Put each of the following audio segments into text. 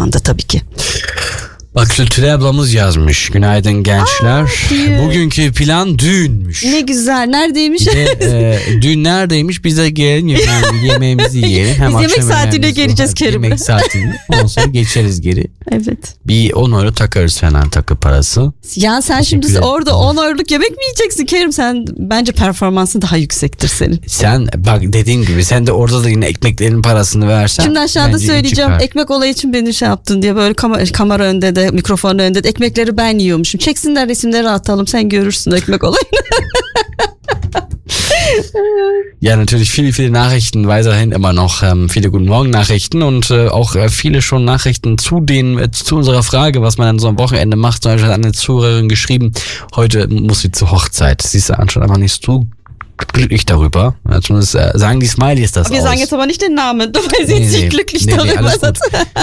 zamanda tabii ki. Bak Lütfüle ablamız yazmış. Günaydın gençler. Bugünkü plan düğünmüş. Ne güzel. Neredeymiş? Düğün neredeymiş? Bize gelin yemeğimizi yiyelim. Biz yemek saatine geleceğiz Kerim. Yemek saatine. Ondan sonra geçeriz geri. Evet. Bir 10 euro takarız falan takı parası. Ya sen şimdi orada 10 euroluk yemek mi yiyeceksin Kerim? Sen bence performansın daha yüksektir senin. Sen bak dediğim gibi sen de orada da yine ekmeklerin parasını versen. Şimdi aşağıda söyleyeceğim ekmek olayı için beni şey yaptın diye böyle kamera önünde de mikrofon önünde de ekmekleri ben yiyormuşum. Çeksinler resimleri atalım sen görürsün ekmek olayını. Ja, natürlich viele Nachrichten, weiterhin immer noch viele Guten Morgen Nachrichten und auch viele schon Nachrichten zu unserer Frage, was man an so einem Wochenende macht. Zum Beispiel hat eine Zuhörerin geschrieben, heute muss sie zur Hochzeit. Sie ist anscheinend einfach nicht so glücklich darüber. Zumindest sagen die Smileys das Wir aus. sagen jetzt aber nicht den Namen, weil sie sich glücklich darüber sind.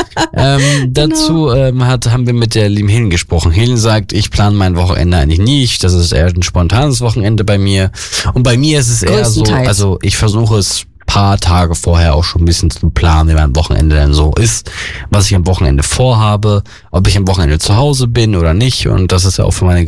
Dazu haben wir mit der lieben Helen gesprochen. Helen sagt, ich plane mein Wochenende eigentlich nicht. Das ist eher ein spontanes Wochenende bei mir. Und bei mir ist es eher so, also ich versuche es paar Tage vorher auch schon ein bisschen zu planen, wie mein Wochenende dann so ist, was ich am Wochenende vorhabe, ob ich am Wochenende zu Hause bin oder nicht. Und das ist ja auch für meine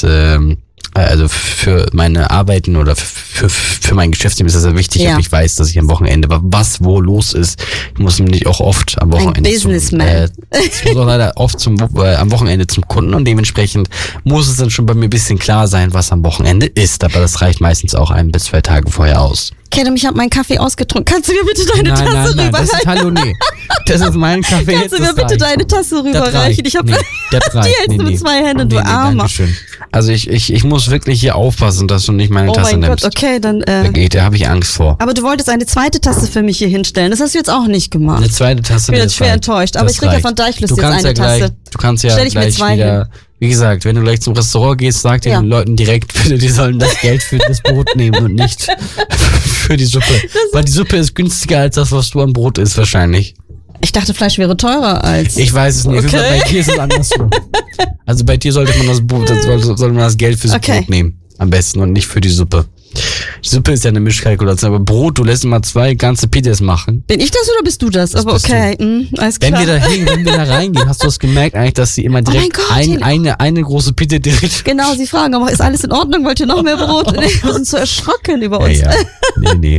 also für meine Arbeiten oder für mein Geschäftsleben ist das sehr wichtig, dass ich weiß, dass ich am Wochenende was wo los ist. Ich muss nämlich auch oft am Wochenende ich muss auch leider oft am Wochenende zum Kunden und dementsprechend muss es dann schon bei mir ein bisschen klar sein, was am Wochenende ist. Aber das reicht meistens auch 1 bis 2 Tage vorher aus. Kerim, ich habe meinen Kaffee ausgetrunken. Kannst du mir bitte deine Tasse rüberreichen? Das ist Hallo, das ist mein Kaffee. Kannst du mir bitte deine Tasse rüberreichen? Ich habe die hältst du mit 2 Händen, du Armer. Dankeschön. Also ich muss wirklich hier aufpassen, dass du nicht meine Tasse nimmst. Oh mein Gott, okay, dann... Da habe ich Angst vor. Aber du wolltest eine zweite Tasse für mich hier hinstellen. Das hast du jetzt auch nicht gemacht. Eine zweite Tasse? Ich bin jetzt schwer enttäuscht. Aber ich kriege ja von Deichlis jetzt eine Tasse. Du kannst ja gleich wieder... Wie gesagt, wenn du gleich zum Restaurant gehst, sag den Leuten direkt, bitte, die sollen das Geld für das Brot nehmen und nicht für die Suppe. Weil die Suppe ist günstiger als das, was du am Brot isst wahrscheinlich. Ich dachte, Fleisch wäre teurer als... Ich weiß es nicht. Okay. Bei dir ist es andersrum. Also bei dir sollte man das Geld fürs Brot nehmen. Am besten und nicht für die Suppe. Die Suppe ist ja eine Mischkalkulation, aber Brot, du lässt mal 2 ganze Pizzas machen. Bin ich das oder bist du das? Aber okay, alles klar. Wenn wir da reingehen, hast du es gemerkt eigentlich, dass sie immer direkt eine große Pizza direkt... Genau, sie fragen, aber ist alles in Ordnung? Wollt ihr noch mehr Brot? Wir sind so erschrocken über uns. Ja. Nee.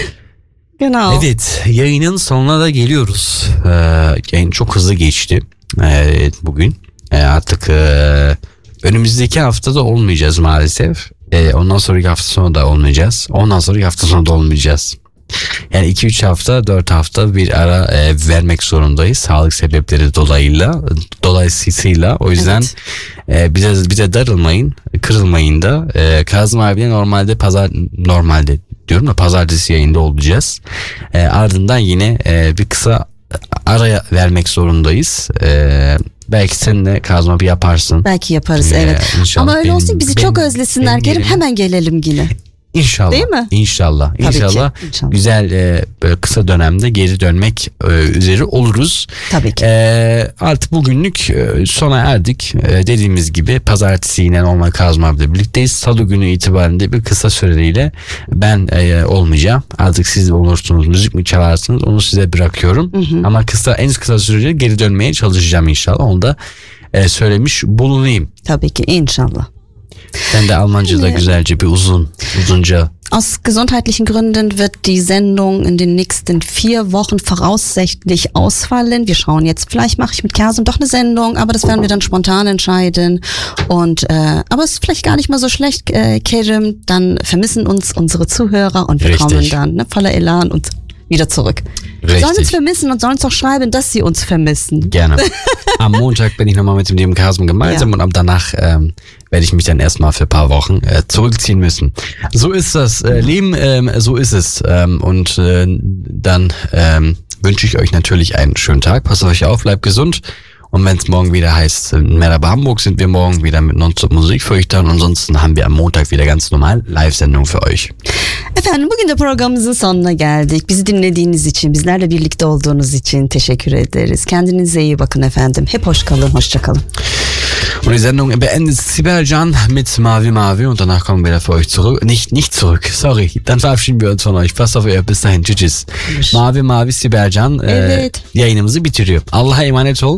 Genau. Evet, yayının sonuna da geliyoruz. Yayın çok hızlı geçti bugün. Artık önümüzdeki haftada olmayacağız maalesef. Ondan sonraki hafta sonu da olmayacağız. Ondan sonraki hafta sonu da olmayacağız. Yani 2-3 hafta 4 hafta bir ara vermek zorundayız. Sağlık sebepleri dolayısıyla. O yüzden bize darılmayın, kırılmayın da. Kazım abiyle normalde diyorum da pazartesi yayında olacağız. Ardından yine bir kısa araya vermek zorundayız. Belki sen de Kazım abi yaparsın. Belki yaparız evet. Ama öyle olsun bizi çok özlesinler. Kerim hemen gelelim yine. İnşallah. Değil mi? İnşallah. İnşallah. Güzel böyle kısa dönemde geri dönmek üzere oluruz. Tabii ki. Artık bugünlük sona erdik. Dediğimiz gibi pazartesi yine normal Kazım abiyle birlikteyiz. Salı günü itibariyle bir kısa süreliğine ben olmayacağım. Artık siz olursunuz. Müzik mi çalarsınız? Onu size bırakıyorum. Ama en kısa sürede geri dönmeye çalışacağım inşallah. Onu da söylemiş bulunayım. Tabii ki inşallah. Sen de Almanca'da güzelce bir uzunca. Aus gesundheitlichen Gründen wird die Sendung in den nächsten 4 Wochen voraussichtlich ausfallen. Wir schauen jetzt, vielleicht mache ich mit Kazım doch eine Sendung, aber das werden wir dann spontan entscheiden. Aber es ist vielleicht gar nicht mal so schlecht, Kerim, dann vermissen uns unsere Zuhörer und wir kommen dann voller Elan und wieder zurück. Richtig. Sollen uns vermissen und sollen uns auch schreiben, dass sie uns vermissen. Gerne. Am Montag bin ich nochmal mit dem lieben Kazım gemeinsam und danach werde ich mich dann erstmal für ein paar Wochen zurückziehen müssen. So ist das Leben, so ist es. Dann wünsche ich euch natürlich einen schönen Tag. Passt auf euch auf, bleibt gesund. Und wenn es morgen wieder heißt, Merhaba Hamburg, sind wir morgen wieder mit Nonstop Musik für euch da. Und ansonsten haben wir am Montag wieder ganz normal Live-Sendung für euch. Efendim bugün de programımızın sonuna geldik. Bizi dinlediğiniz için, bizlerle birlikte olduğunuz için teşekkür ederiz. Kendinize iyi bakın efendim. Hep hoş kalın, hoşça kalın. Und die Sendung beendet Sibelcan mit Mavi Mavi und danach kommen wir wieder für euch zurück. Nicht zurück, sorry. Dann verabschieden wir uns von euch. Passt auf euch, bis dahin. Tschüss. Mavi Mavi Sibelcan yayınımızı bitiriyor. Allah'a emanet ol.